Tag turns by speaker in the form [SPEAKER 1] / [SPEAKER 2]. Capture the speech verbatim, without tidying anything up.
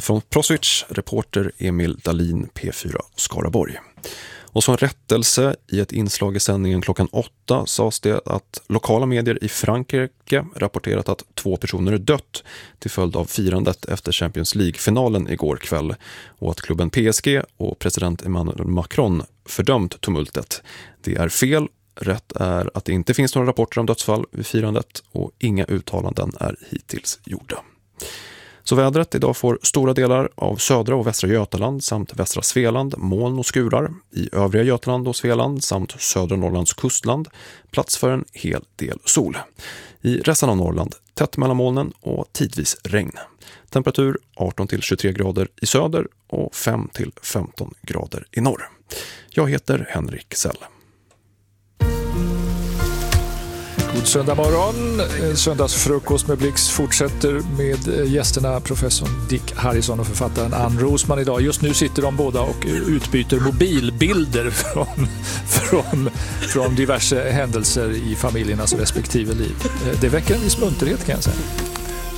[SPEAKER 1] från Prosswitch, reporter Emil Dahlin, P fyra Skaraborg. Och som rättelse i ett inslag i sändningen klockan åtta sades det att lokala medier i Frankrike rapporterat att två personer dött till följd av firandet efter Champions League-finalen igår kväll och att klubben P S G och president Emmanuel Macron fördömt tumultet. Det är fel. Rätt är att det inte finns några rapporter om dödsfall vid firandet och inga uttalanden är hittills gjorda. Så vädret: idag får stora delar av södra och västra Götaland samt västra Svealand moln och skurar. I övriga Götaland och Svealand samt södra Norrlands kustland plats för en hel del sol. I resten av Norrland tätt mellan molnen och tidvis regn. Temperatur arton till tjugotre grader i söder och fem till femton grader i norr. Jag heter Henrik Sell.
[SPEAKER 2] God söndag morgon. Söndagsfrukost med Blix fortsätter med gästerna professor Dick Harrison och författaren Ann Rosman idag. Just nu sitter de båda och utbyter mobilbilder från, från, från diverse händelser i familjernas respektive liv. Det väcker en viss munterhet, kan jag säga.